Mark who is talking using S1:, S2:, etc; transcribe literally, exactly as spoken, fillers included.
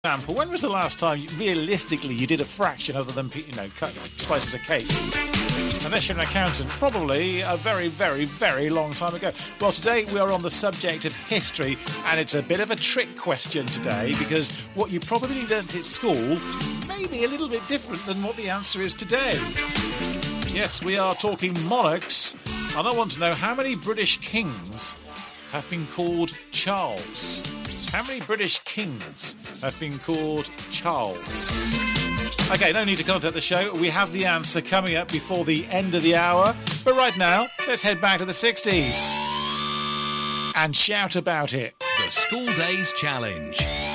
S1: Example, when was the last time, you, realistically, you did a fraction other than, you know, cut slices of cake? Unless you're an accountant, probably a very, very, very long time ago. Well, today we are on the subject of history, and it's a bit of a trick question today, because what you probably learnt at school may be a little bit different than what the answer is today. Yes, we are talking monarchs, and I want to know how many British kings have been called Charles. How many British kings have been called Charles? OK, no need to contact the show. We have the answer coming up before the end of the hour. But right now, let's head back to the sixties and shout about it.
S2: The School Days Challenge.